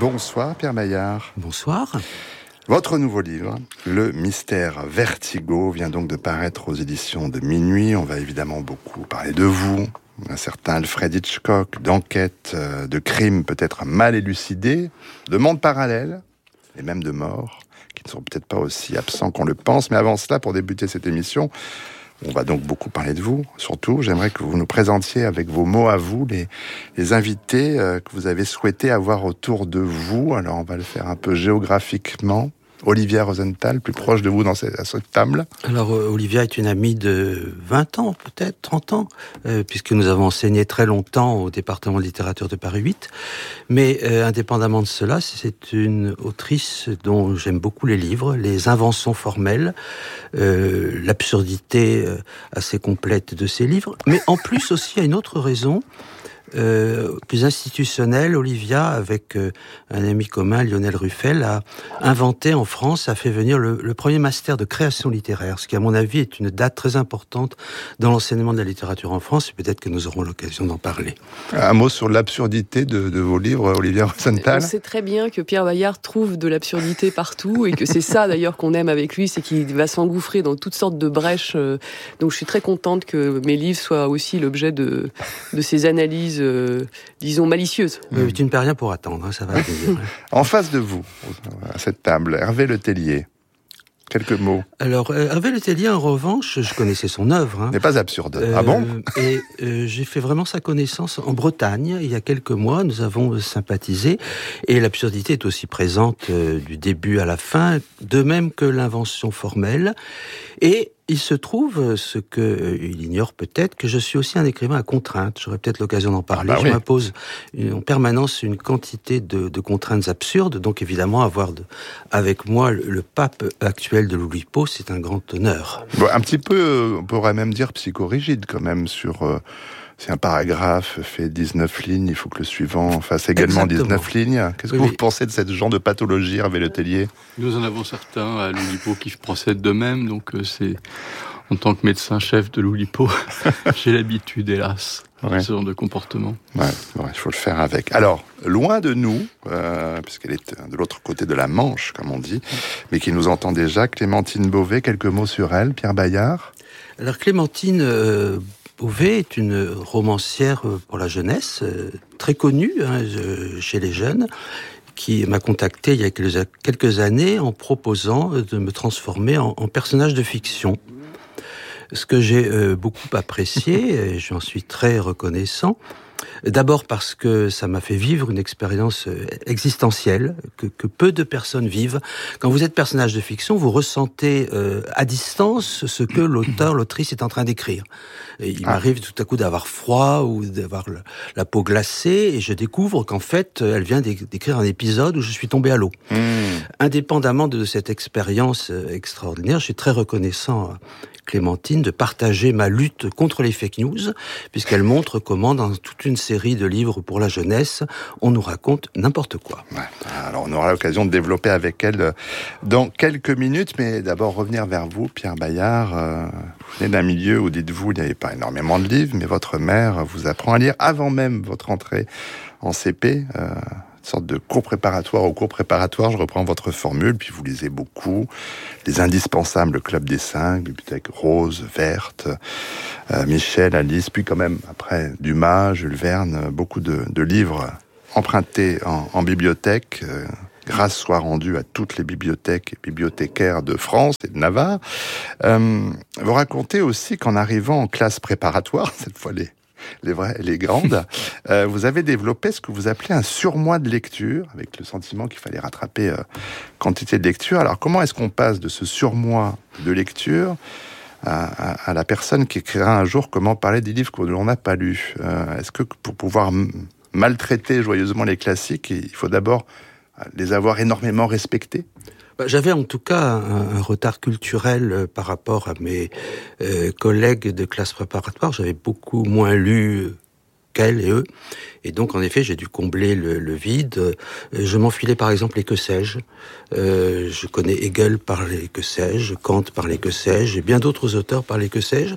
Bonsoir Pierre Bayard. Bonsoir. Votre nouveau livre, Le Mystère Vertigo, vient donc de paraître aux éditions de Minuit. On va évidemment beaucoup parler de vous, un certain Alfred Hitchcock, d'enquête, de crimes peut-être mal élucidés, de mondes parallèles, et même de morts, qui ne sont peut-être pas aussi absents qu'on le pense. Mais avant cela, pour débuter cette émission, on va donc beaucoup parler de vous. Surtout, j'aimerais que vous nous présentiez avec vos mots à vous les invités que vous avez souhaité avoir autour de vous. Alors, on va le faire un peu géographiquement. Olivia Rosenthal, plus proche de vous à cette table. Alors, Olivia est une amie de 20 ans, peut-être 30 ans, puisque nous avons enseigné très longtemps au département de littérature de Paris 8. Mais indépendamment de cela, c'est une autrice dont j'aime beaucoup les livres, les inventions formelles, l'absurdité assez complète de ses livres. Mais en plus aussi, il y a une autre raison, plus institutionnelle. Olivia, avec un ami commun, Lionel Ruffel, a inventé en France, a fait venir le premier master de création littéraire, ce qui, à mon avis, est une date très importante dans l'enseignement de la littérature en France, et peut-être que nous aurons l'occasion d'en parler. Un mot sur l'absurdité de vos livres, Olivia Rosenthal. On sait très bien que Pierre Bayard trouve de l'absurdité partout, et que c'est ça d'ailleurs qu'on aime avec lui, c'est qu'il va s'engouffrer dans toutes sortes de brèches. Donc je suis très contente que mes livres soient aussi l'objet de ces analyses disons malicieuses. Tu ne perds rien pour attendre, hein, ça va venir. En face de vous, à cette table, Hervé Letellier. Quelques mots. Alors, Hervé Letellier, en revanche, je connaissais son œuvre. N'est pas absurde. Ah bon ? Et j'ai fait vraiment sa connaissance en Bretagne. Il y a quelques mois, nous avons sympathisé. Et l'absurdité est aussi présente du début à la fin, de même que l'invention formelle. Et il se trouve, ce qu'il ignore peut-être, que je suis aussi un écrivain à contraintes. J'aurai peut-être l'occasion d'en parler. Je m'impose en permanence une quantité de contraintes absurdes. Donc évidemment, avoir avec moi le pape actuel de l'Oulipo, c'est un grand honneur. Bon, un petit peu, on pourrait même dire psychorigide quand même sur... Si un paragraphe fait 19 lignes, il faut que le suivant fasse également 19 lignes. Qu'est-ce que vous pensez de ce genre de pathologie, Hervé Letellier ? Nous en avons certains à l'Oulipo qui procèdent de même, donc c'est... En tant que médecin-chef de l'Oulipo, j'ai l'habitude, hélas, de ce genre de comportement. Ouais, il faut le faire avec. Alors, loin de nous, puisqu'elle est de l'autre côté de la Manche, comme on dit, mais qui nous entend déjà, Clémentine Beauvais, quelques mots sur elle, Pierre Bayard ? Alors, Clémentine... Beauvais est une romancière pour la jeunesse, très connue chez les jeunes, qui m'a contacté il y a quelques années en proposant de me transformer en personnage de fiction. Ce que j'ai beaucoup apprécié, et j'en suis très reconnaissant. D'abord parce que ça m'a fait vivre une expérience existentielle que peu de personnes vivent. Quand vous êtes personnage de fiction, vous ressentez à distance ce que l'auteur, l'autrice est en train d'écrire. Et il m'arrive tout à coup d'avoir froid ou d'avoir la peau glacée et je découvre qu'en fait, elle vient d'écrire un épisode où je suis tombé à l'eau. Indépendamment de cette expérience extraordinaire, je suis très reconnaissant à Clémentine de partager ma lutte contre les fake news, puisqu'elle montre comment dans toute une série de livres pour la jeunesse, on nous raconte n'importe quoi. Ouais. Alors on aura l'occasion de développer avec elle dans quelques minutes, mais d'abord revenir vers vous, Pierre Bayard. Vous venez d'un milieu où, dites-vous, il n'y avait pas énormément de livres, mais votre mère vous apprend à lire avant même votre entrée en CP. Une sorte de cours préparatoire au cours préparatoire, je reprends votre formule, puis vous lisez beaucoup, les indispensables Club des 5, Bibliothèque rose, verte, Michel, Alice, puis quand même après Dumas, Jules Verne, beaucoup de livres empruntés en bibliothèque. Grâce soit rendue à toutes les bibliothèques et bibliothécaires de France et de Navarre. Vous racontez aussi qu'en arrivant en classe préparatoire, cette fois les grandes, vous avez développé ce que vous appelez un surmoi de lecture, avec le sentiment qu'il fallait rattraper quantité de lecture. Alors comment est-ce qu'on passe de ce surmoi de lecture à la personne qui écrira un jour comment parler des livres que l'on n'a pas lus ? Est-ce que pour pouvoir maltraiter joyeusement les classiques, il faut d'abord les avoir énormément respectés ? J'avais en tout cas un retard culturel par rapport à mes collègues de classe préparatoire. J'avais beaucoup moins lu qu'elle et eux. Et donc, en effet, j'ai dû combler le vide. Je m'enfilais, par exemple, les que sais-je. Je connais Hegel par les que sais-je, Kant par les que sais-je, et bien d'autres auteurs par les que sais-je.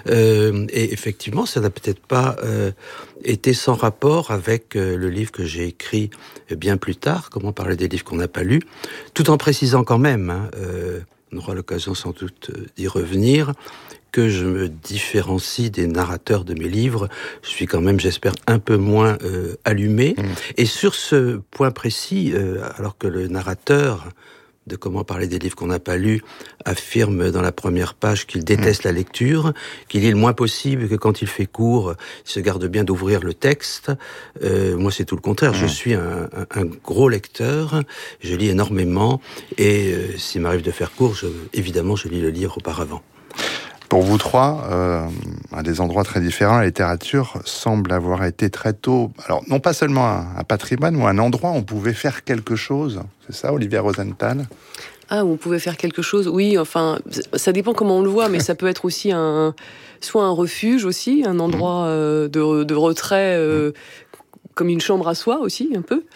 Et effectivement, ça n'a peut-être pas été sans rapport avec le livre que j'ai écrit bien plus tard, Comment parler des livres qu'on n'a pas lus, tout en précisant quand même, on aura l'occasion sans doute d'y revenir, que je me différencie des narrateurs de mes livres. Je suis quand même, j'espère, un peu moins allumé. Et sur ce point précis, alors que le narrateur de Comment parler des livres qu'on n'a pas lus affirme dans la première page qu'il déteste la lecture, qu'il lit le moins possible, que quand il fait court, il se garde bien d'ouvrir le texte. Moi, c'est tout le contraire. Je suis un gros lecteur, je lis énormément, et s'il m'arrive de faire court, évidemment, je lis le livre auparavant. Pour vous trois, à des endroits très différents, la littérature semble avoir été très tôt, alors non pas seulement un patrimoine ou un endroit où on pouvait faire quelque chose. C'est ça, Olivier Rosenthal ? Ah, on pouvait faire quelque chose, oui, enfin, ça dépend comment on le voit, mais ça peut être aussi soit un refuge aussi, un endroit de retrait, comme une chambre à soi aussi, un peu.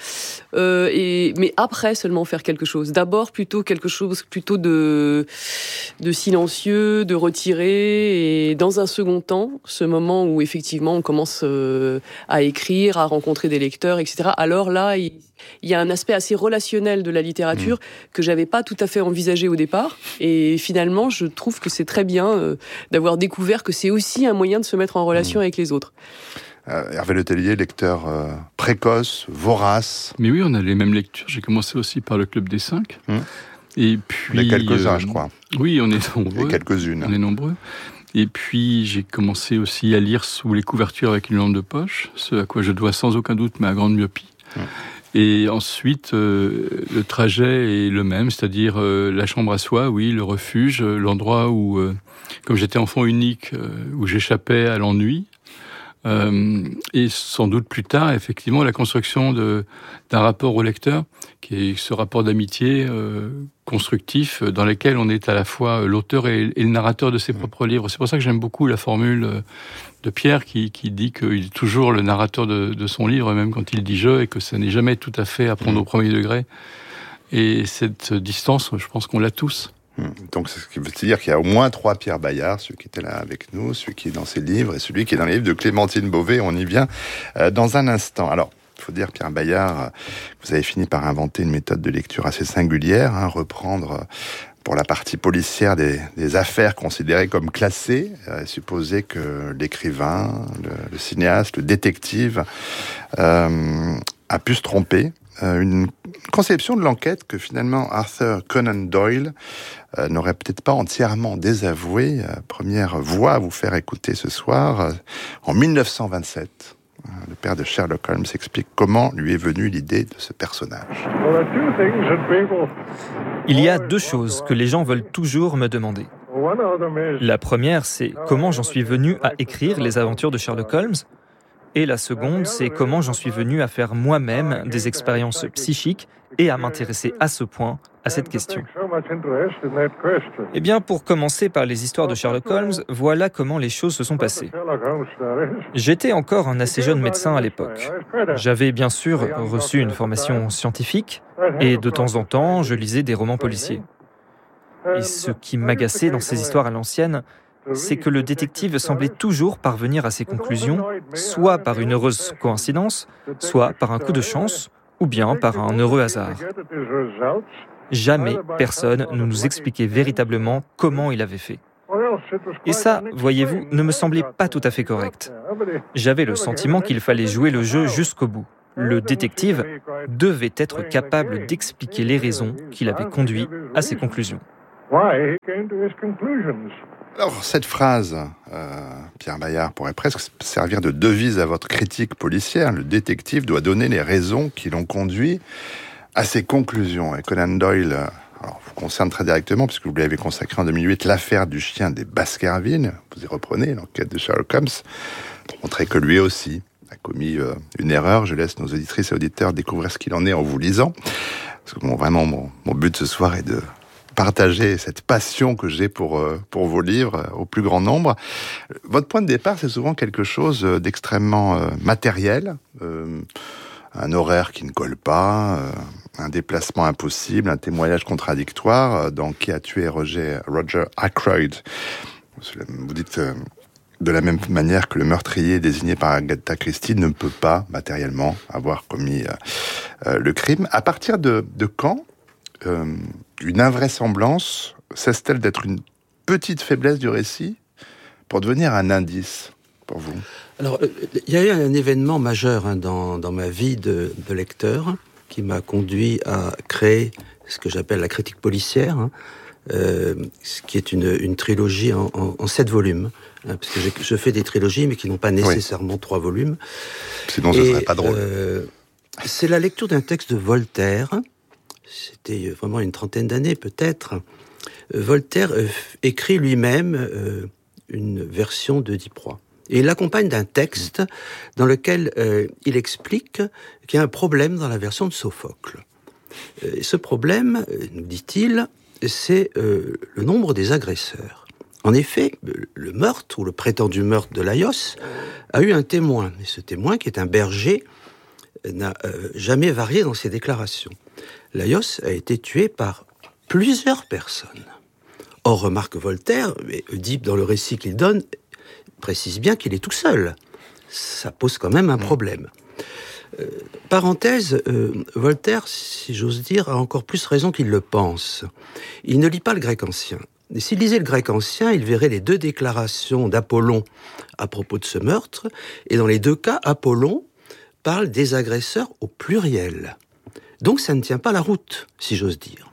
Mais après seulement faire quelque chose. D'abord plutôt quelque chose de silencieux, de retiré, et dans un second temps, ce moment où effectivement on commence à écrire, à rencontrer des lecteurs, etc. Alors là, il y a un aspect assez relationnel de la littérature que j'avais pas tout à fait envisagé au départ. Et finalement, je trouve que c'est très bien d'avoir découvert que c'est aussi un moyen de se mettre en relation avec les autres. Hervé Letellier, lecteur précoce, vorace. Mais oui, on a les mêmes lectures. J'ai commencé aussi par le Club des 5. Et puis, on est quelques-uns, je crois. Oui, on est nombreux. Et quelques-unes. On est nombreux. Et puis, j'ai commencé aussi à lire sous les couvertures avec une lampe de poche, ce à quoi je dois sans aucun doute ma grande myopie. Et ensuite, le trajet est le même, c'est-à-dire la chambre à soi, oui, le refuge, l'endroit où, comme j'étais enfant unique, où j'échappais à l'ennui. Et sans doute plus tard, effectivement, la construction d'un rapport au lecteur, qui est ce rapport d'amitié constructif, dans lequel on est à la fois l'auteur et le narrateur de ses propres livres. C'est pour ça que j'aime beaucoup la formule de Pierre qui dit qu'il est toujours le narrateur de son livre, même quand il dit « je », et que ça n'est jamais tout à fait à prendre au premier degré. Et cette distance, je pense qu'on l'a tous. Donc, c'est ce qui veut dire qu'il y a au moins 3 Pierre Bayard, celui qui était là avec nous, celui qui est dans ses livres et celui qui est dans les livres de Clémentine Beauvais. On y vient dans un instant. Alors, il faut dire, Pierre Bayard, vous avez fini par inventer une méthode de lecture assez singulière, reprendre pour la partie policière des affaires considérées comme classées, supposer que l'écrivain, le cinéaste, le détective a pu se tromper. Une conception de l'enquête que finalement Arthur Conan Doyle n'aurait peut-être pas entièrement désavouée. Première voix à vous faire écouter ce soir. En 1927, le père de Sherlock Holmes explique comment lui est venue l'idée de ce personnage. Il y a 2 choses que les gens veulent toujours me demander. La première, c'est comment j'en suis venu à écrire les aventures de Sherlock Holmes. Et la seconde, c'est comment j'en suis venu à faire moi-même des expériences psychiques et à m'intéresser à ce point à cette question. Eh bien, pour commencer par les histoires de Sherlock Holmes, voilà comment les choses se sont passées. J'étais encore un assez jeune médecin à l'époque. J'avais bien sûr reçu une formation scientifique et de temps en temps, je lisais des romans policiers. Et ce qui m'agaçait dans ces histoires à l'ancienne, c'est que le détective semblait toujours parvenir à ses conclusions, soit par une heureuse coïncidence, soit par un coup de chance, ou bien par un heureux hasard. Jamais personne ne nous expliquait véritablement comment il avait fait. Et ça, voyez-vous, ne me semblait pas tout à fait correct. J'avais le sentiment qu'il fallait jouer le jeu jusqu'au bout. Le détective devait être capable d'expliquer les raisons qui l'avaient conduit à ses conclusions. Alors, cette phrase, Pierre Bayard, pourrait presque servir de devise à votre critique policière. Le détective doit donner les raisons qui l'ont conduit à ses conclusions. Et Conan Doyle vous concerne très directement, puisque vous lui avez consacré en 2008 l'affaire du chien des Baskerville. Vous y reprenez l'enquête de Sherlock Holmes, pour montrer que lui aussi a commis une erreur. Je laisse nos auditrices et auditeurs découvrir ce qu'il en est en vous lisant. Parce que vraiment, mon but ce soir est de partager cette passion que j'ai pour vos livres au plus grand nombre. Votre point de départ, c'est souvent quelque chose d'extrêmement matériel, un horaire qui ne colle pas, un déplacement impossible, un témoignage contradictoire dans Qui a tué Roger Ackroyd. Vous dites de la même manière que le meurtrier désigné par Agatha Christie ne peut pas matériellement avoir commis le crime. À partir de quand une invraisemblance cesse-t-elle d'être une petite faiblesse du récit pour devenir un indice pour vous? Alors, il y a eu un événement majeur dans ma vie de lecteur qui m'a conduit à créer ce que j'appelle la critique policière, ce qui est une trilogie en 7 volumes. Parce que je fais des trilogies, mais qui n'ont pas nécessairement 3 volumes. Sinon, ce serait pas drôle. C'est la lecture d'un texte de Voltaire. C'était vraiment une trentaine d'années, peut-être. Voltaire écrit lui-même une version de Diproy. Et il l'accompagne d'un texte dans lequel il explique qu'il y a un problème dans la version de Sophocle. Et ce problème, nous dit-il, c'est le nombre des agresseurs. En effet, le meurtre, ou le prétendu meurtre de Laios, a eu un témoin. Et ce témoin, qui est un berger, n'a jamais varié dans ses déclarations. Laios a été tué par plusieurs personnes. Or, remarque Voltaire, mais Oedipe, dans le récit qu'il donne, précise bien qu'il est tout seul. Ça pose quand même un problème. Parenthèse, Voltaire, si j'ose dire, a encore plus raison qu'il le pense. Il ne lit pas le grec ancien. Et s'il lisait le grec ancien, il verrait les 2 déclarations d'Apollon à propos de ce meurtre, et dans les 2 cas, Apollon parle des agresseurs au pluriel. Donc ça ne tient pas la route, si j'ose dire.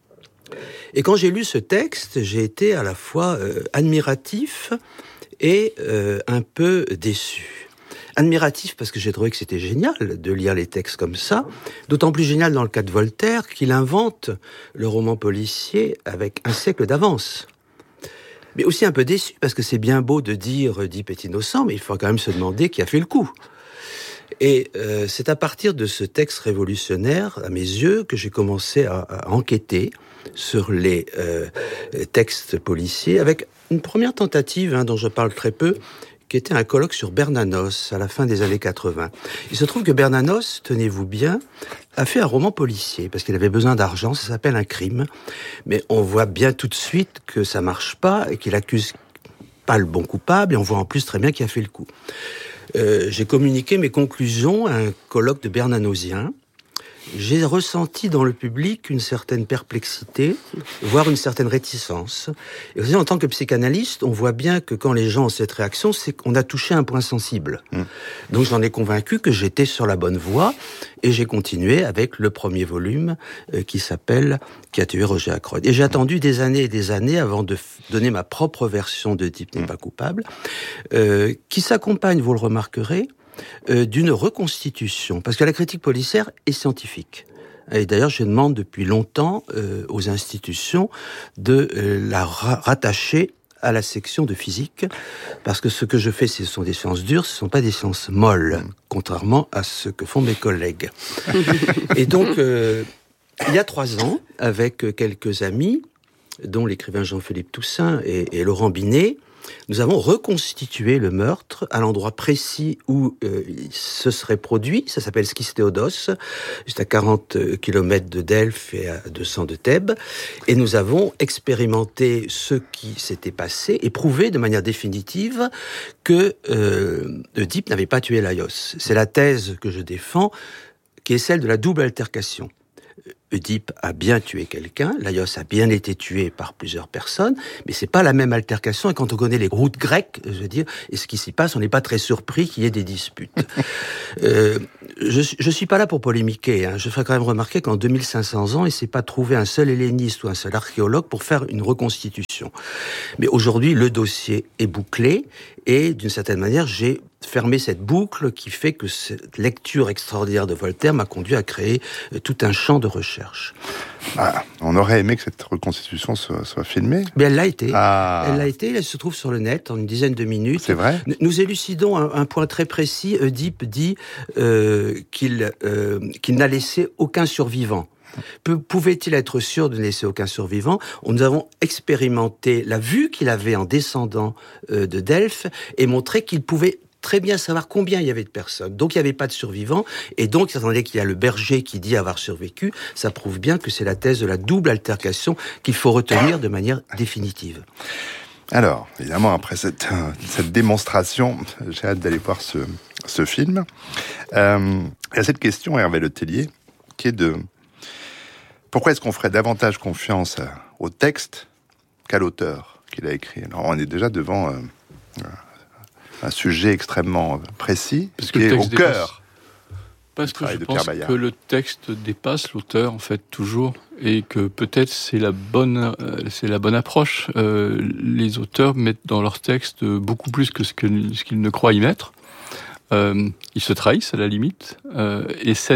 Et quand j'ai lu ce texte, j'ai été à la fois admiratif et un peu déçu. Admiratif parce que j'ai trouvé que c'était génial de lire les textes comme ça, d'autant plus génial dans le cas de Voltaire qu'il invente le roman policier avec un siècle d'avance. Mais aussi un peu déçu parce que c'est bien beau de dire Oedipe est innocent, mais il faut quand même se demander qui a fait le coup. Et c'est à partir de ce texte révolutionnaire, à mes yeux, que j'ai commencé à enquêter sur les textes policiers, avec une première tentative dont je parle très peu, qui était un colloque sur Bernanos à la fin des années 80. Il se trouve que Bernanos, tenez-vous bien, a fait un roman policier parce qu'il avait besoin d'argent, ça s'appelle Un crime, mais on voit bien tout de suite que ça marche pas et qu'il accuse pas le bon coupable, et on voit en plus très bien qui a fait le coup. J'ai communiqué mes conclusions à un colloque de Bernanosiens. J'ai ressenti dans le public une certaine perplexité, voire une certaine réticence. Et aussi, en tant que psychanalyste, on voit bien que quand les gens ont cette réaction, c'est qu'on a touché un point sensible. Donc j'en ai convaincu que j'étais sur la bonne voie, et j'ai continué avec le premier volume qui s'appelle « Qui a tué Roger Ackroyd ». Et j'ai attendu des années et des années avant de donner ma propre version de Oedipe n'est pas coupable, qui s'accompagne, vous le remarquerez, d'une reconstitution, parce que la critique policière est scientifique. Et d'ailleurs, je demande depuis longtemps aux institutions de la rattacher à la section de physique, parce que ce que je fais, ce sont des sciences dures, ce ne sont pas des sciences molles, contrairement à ce que font mes collègues. Et donc, il y a 3 ans, avec quelques amis, dont l'écrivain Jean-Philippe Toussaint et Laurent Binet, nous avons reconstitué le meurtre à l'endroit précis où il se serait produit. Ça s'appelle Skistéodos, juste à 40 km de Delphes et à 200 de Thèbes. Et nous avons expérimenté ce qui s'était passé et prouvé de manière définitive que Oedipe n'avait pas tué Laios. C'est la thèse que je défends, qui est celle de la double altercation. Oedipe a bien tué quelqu'un, Laios a bien été tué par plusieurs personnes, mais c'est pas la même altercation, et quand on connaît les routes grecques, je veux dire, et ce qui s'y passe, on n'est pas très surpris qu'il y ait des disputes. Je suis pas là pour polémiquer, je ferai quand même remarquer qu'en 2500 ans, il s'est pas trouvé un seul helléniste ou un seul archéologue pour faire une reconstitution. Mais aujourd'hui, le dossier est bouclé, et d'une certaine manière, j'ai fermé cette boucle qui fait que cette lecture extraordinaire de Voltaire m'a conduit à créer tout un champ de recherche. On aurait aimé que cette reconstitution soit filmée. Mais elle l'a été. Elle l'a été, elle se trouve sur le net en une dizaine de minutes. C'est vrai. Nous élucidons un point très précis. Oedipe dit qu'il n'a laissé aucun survivant. Pouvait-il être sûr de ne laisser aucun survivant? Nous avons expérimenté la vue qu'il avait en descendant de Delphes et montré qu'il pouvait très bien savoir combien il y avait de personnes. Donc il n'y avait pas de survivants, et donc étant donné qu'il y a le berger qui dit avoir survécu, ça prouve bien que c'est la thèse de la double altercation qu'il faut retenir de manière définitive. Alors, évidemment, après cette démonstration, j'ai hâte d'aller voir ce film. Il y a cette question, Hervé Letellier, qui est de... Pourquoi est-ce qu'on ferait davantage confiance au texte qu'à l'auteur qu'il a écrit? Alors, on est déjà devant un sujet extrêmement précis, parce qui est au cœur. Parce que je pense que le texte dépasse l'auteur, en fait, toujours, et que peut-être c'est la bonne approche. Les auteurs mettent dans leur texte beaucoup plus que ce qu'ils ne croient y mettre. Ils se trahissent, à la limite, et ces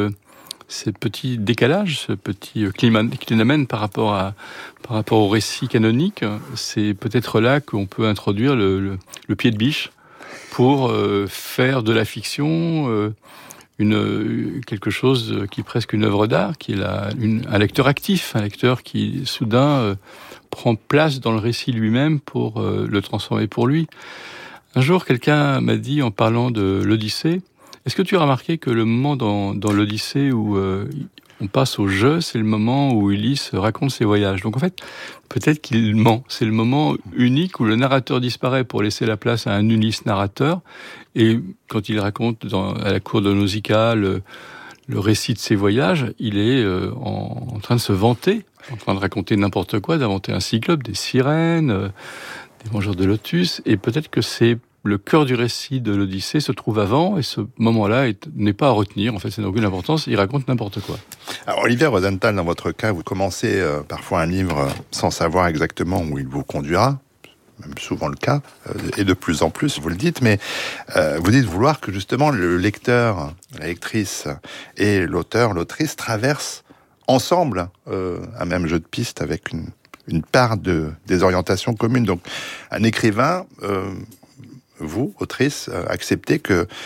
petits décalages, ce petit climat qui l'amène par rapport au récit canonique, c'est peut-être là qu'on peut introduire le pied de biche pour faire de la fiction quelque chose qui est presque une œuvre d'art, qui est un lecteur actif, un lecteur qui soudain prend place dans le récit lui-même pour le transformer pour lui. Un jour, quelqu'un m'a dit, en parlant de l'Odyssée, est-ce que tu as remarqué que le moment dans l'Odyssée où on passe au jeu, c'est le moment où Ulysse raconte ses voyages. Donc en fait, peut-être qu'il ment. C'est le moment unique où le narrateur disparaît pour laisser la place à un Ulysse narrateur. Et quand il raconte à la cour de Nausicaa le récit de ses voyages, il est en train de se vanter, en train de raconter n'importe quoi, d'inventer un cyclope, des sirènes, des mangeurs de lotus. Et peut-être que c'est le cœur du récit de l'Odyssée se trouve avant, et ce moment-là n'est pas à retenir. En fait, ça n'a aucune importance. Il raconte n'importe quoi. Alors, Olivier Rosenthal, dans votre cas, vous commencez parfois un livre sans savoir exactement où il vous conduira. Même souvent le cas, et de plus en plus, vous le dites, mais vous dites vouloir que justement le lecteur, la lectrice et l'auteur, l'autrice traversent ensemble un même jeu de piste avec une part des orientations communes. Donc, un écrivain... vous, autrice, acceptez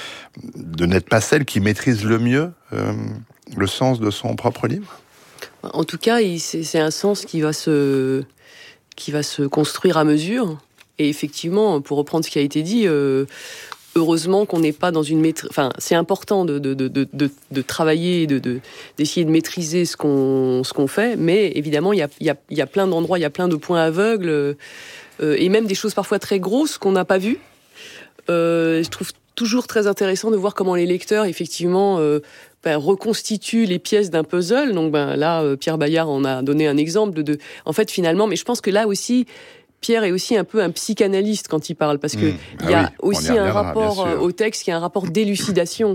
de n'être pas celle qui maîtrise le mieux le sens de son propre livre? En tout cas, c'est un sens qui va se construire à mesure. Et effectivement, pour reprendre ce qui a été dit, heureusement qu'on n'est pas dans une maîtrise. Enfin, c'est important de travailler, d'essayer de maîtriser ce qu'on fait. Mais évidemment, il y a plein d'endroits, il y a plein de points aveugles, et même des choses parfois très grosses qu'on n'a pas vues. Je trouve toujours très intéressant de voir comment les lecteurs, effectivement, reconstituent les pièces d'un puzzle. Donc là, Pierre Bayard en a donné un exemple en fait, finalement, mais je pense que là aussi, Pierre est aussi un peu un psychanalyste quand il parle, parce que il y a aussi un rapport au texte qui est un rapport d'élucidation.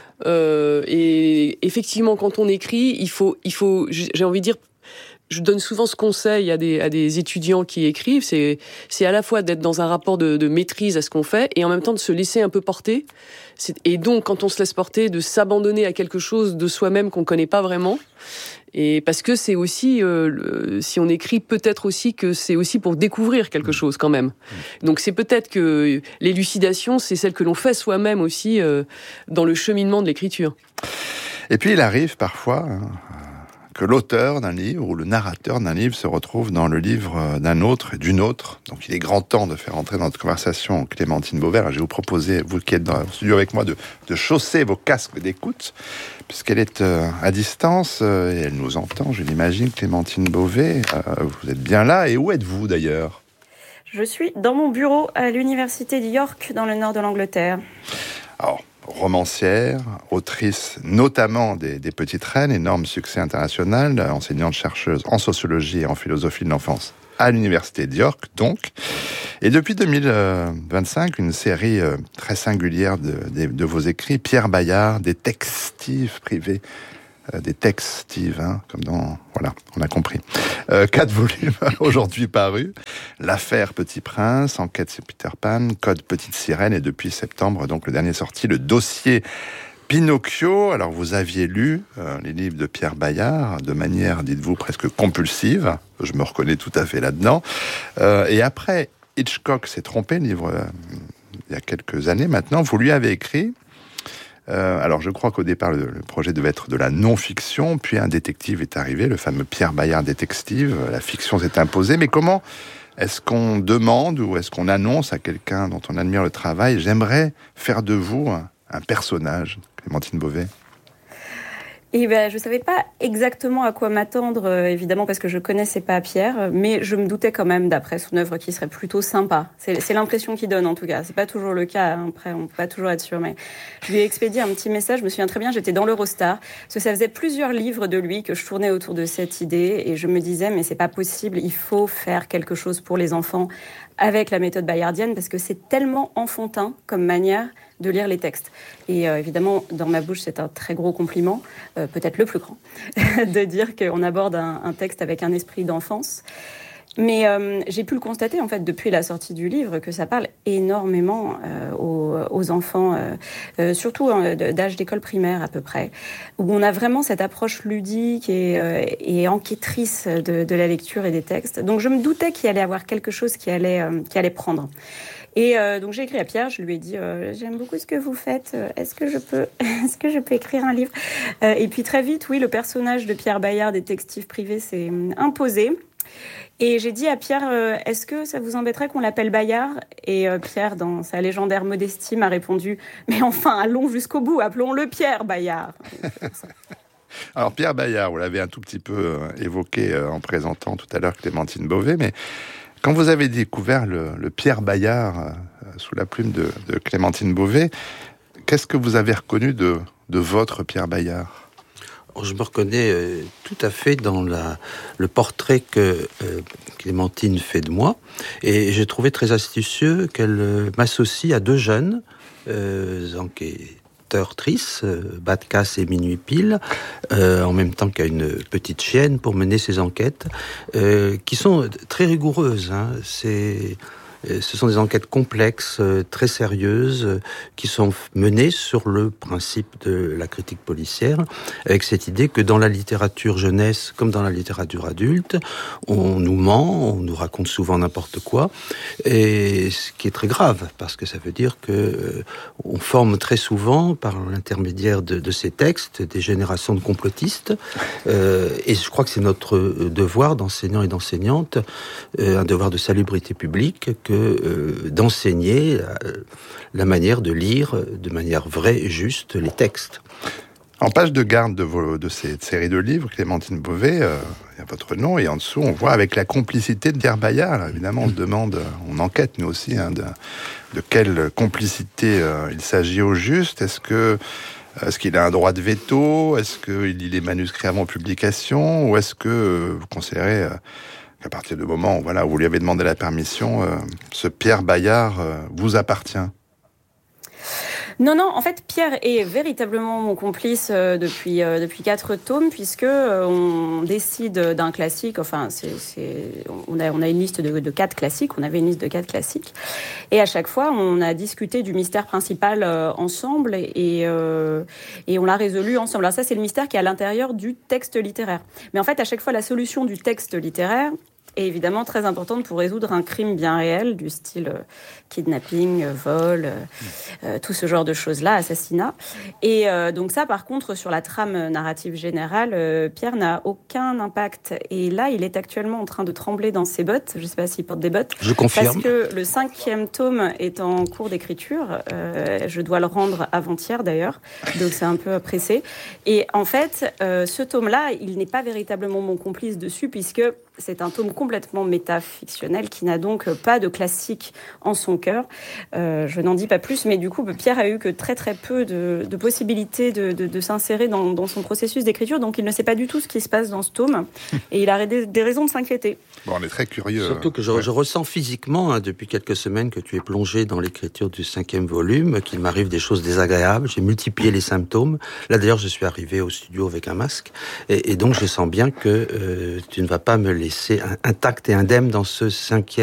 Et effectivement, quand on écrit, il faut, j'ai envie de dire, je donne souvent ce conseil à des étudiants qui écrivent, c'est à la fois d'être dans un rapport de maîtrise à ce qu'on fait, et en même temps de se laisser un peu porter. Et donc, quand on se laisse porter, de s'abandonner à quelque chose de soi-même qu'on connaît pas vraiment. Et parce que c'est aussi, si on écrit, peut-être aussi que c'est aussi pour découvrir quelque chose quand même. Donc c'est peut-être que l'élucidation, c'est celle que l'on fait soi-même aussi dans le cheminement de l'écriture. Et puis il arrive parfois que l'auteur d'un livre ou le narrateur d'un livre se retrouve dans le livre d'un autre et d'une autre. Donc il est grand temps de faire entrer dans notre conversation Clémentine Beauvert. Je vais vous proposer, vous qui êtes dans le studio avec moi, de chausser vos casques d'écoute, puisqu'elle est à distance et elle nous entend, je l'imagine. Clémentine Beauvert, vous êtes bien là. Et où êtes-vous d'ailleurs ? Je suis dans mon bureau à l'université de York, dans le nord de l'Angleterre. Alors, romancière, autrice notamment des Petites Reines, énorme succès international, enseignante-chercheuse en sociologie et en philosophie de l'enfance à l'université de York, donc. Et depuis 2025, une série très singulière de vos écrits, Pierre Bayard, des textives privés, des textives, comme dans... Voilà, on a compris. 4 volumes aujourd'hui parus. L'affaire Petit Prince, Enquête sur Peter Pan, Code Petite Sirène, et depuis septembre, donc le dernier sorti, le dossier Pinocchio. Alors vous aviez lu les livres de Pierre Bayard de manière, dites-vous, presque compulsive. Je me reconnais tout à fait là-dedans. Et après, Hitchcock s'est trompé, livre il y a quelques années maintenant, vous lui avez écrit Alors, je crois qu'au départ, le projet devait être de la non-fiction, puis un détective est arrivé, le fameux Pierre Bayard détective. La fiction s'est imposée, mais comment est-ce qu'on demande ou est-ce qu'on annonce à quelqu'un dont on admire le travail « J'aimerais faire de vous un personnage », Clémentine Beauvais? Et je savais pas exactement à quoi m'attendre, évidemment, parce que je connaissais pas Pierre, mais je me doutais quand même, d'après son œuvre, qu'il serait plutôt sympa. C'est l'impression qu'il donne, en tout cas. C'est pas toujours le cas, hein. Après, on peut pas toujours être sûr, mais je lui ai expédié un petit message. Je me souviens très bien, j'étais dans l'Eurostar, parce que ça faisait plusieurs livres de lui que je tournais autour de cette idée, et je me disais, mais c'est pas possible, il faut faire quelque chose pour les enfants avec la méthode bayardienne, parce que c'est tellement enfantin comme manière de lire les textes. Et évidemment, dans ma bouche, c'est un très gros compliment, peut-être le plus grand, de dire qu'on aborde un texte avec un esprit d'enfance. Mais j'ai pu le constater, en fait, depuis la sortie du livre, que ça parle énormément aux enfants, surtout d'âge d'école primaire à peu près, où on a vraiment cette approche ludique et enquêtrice de la lecture et des textes. Donc je me doutais qu'il allait y avoir quelque chose qui allait prendre. Et donc j'ai écrit à Pierre, je lui ai dit j'aime beaucoup ce que vous faites, est-ce que je peux écrire un livre? Et puis très vite, oui, le personnage de Pierre Bayard, détective privé, s'est imposé. Et j'ai dit à Pierre, est-ce que ça vous embêterait qu'on l'appelle Bayard? Et Pierre, dans sa légendaire modestie, m'a répondu, mais enfin, allons jusqu'au bout, appelons-le Pierre Bayard. Alors Pierre Bayard, vous l'avez un tout petit peu évoqué en présentant tout à l'heure Clémentine Beauvais, mais quand vous avez découvert le Pierre Bayard sous la plume de Clémentine Beauvais, qu'est-ce que vous avez reconnu de votre Pierre Bayard? Je me reconnais tout à fait dans le portrait que Clémentine fait de moi, et j'ai trouvé très astucieux qu'elle m'associe à deux jeunes enquêtrices, Batcasse et Minuit Pile, en même temps qu'à une petite chienne pour mener ses enquêtes, qui sont très rigoureuses. Hein. Ce sont des enquêtes complexes, très sérieuses, qui sont menées sur le principe de la critique policière, avec cette idée que dans la littérature jeunesse, comme dans la littérature adulte, on nous ment, on nous raconte souvent n'importe quoi, et ce qui est très grave, parce que ça veut dire que on forme très souvent, par l'intermédiaire de ces textes, des générations de complotistes, et je crois que c'est notre devoir d'enseignants et d'enseignantes, un devoir de salubrité publique, d'enseigner la manière de lire de manière vraie et juste les textes. En page de garde de cette série de livres, Clémentine Beauvais, il y a votre nom, et en dessous, on voit avec la complicité de Pierre Bayard. Évidemment, on enquête, nous aussi, de quelle complicité il s'agit au juste. Est-ce qu'il a un droit de veto? Est-ce qu'il lit les manuscrits avant publication? Ou est-ce que vous considérez qu'à partir du moment où vous lui avez demandé la permission, ce Pierre Bayard vous appartient? Non, en fait, Pierre est véritablement mon complice depuis 4 tomes, puisque on décide d'un classique. Enfin, on a une liste de 4 classiques. On avait une liste de 4 classiques, et à chaque fois, on a discuté du mystère principal ensemble, et on l'a résolu ensemble. Alors ça, c'est le mystère qui est à l'intérieur du texte littéraire. Mais en fait, à chaque fois, la solution du texte littéraire est évidemment très importante pour résoudre un crime bien réel, du style kidnapping, vol, tout ce genre de choses-là, assassinat. Et donc ça, par contre, sur la trame narrative générale, Pierre n'a aucun impact. Et là, il est actuellement en train de trembler dans ses bottes. Je ne sais pas s'il porte des bottes. Je confirme. Parce que le 5e tome est en cours d'écriture. Je dois le rendre avant-hier, d'ailleurs. Donc c'est un peu pressé. Et en fait, ce tome-là, il n'est pas véritablement mon complice dessus, puisque c'est un tome complètement métafictionnel qui n'a donc pas de classique en son cœur. Je n'en dis pas plus, mais du coup, Pierre a eu que très très peu de possibilités de s'insérer dans son processus d'écriture, donc il ne sait pas du tout ce qui se passe dans ce tome, et il a des raisons de s'inquiéter. Bon, on est très curieux. Surtout que je ressens physiquement, depuis quelques semaines, que tu es plongé dans l'écriture du 5e volume, qu'il m'arrive des choses désagréables. J'ai multiplié les symptômes. Là, d'ailleurs, je suis arrivé au studio avec un masque, et donc je sens bien que tu ne vas pas me laisser intact et indemne dans ce 5e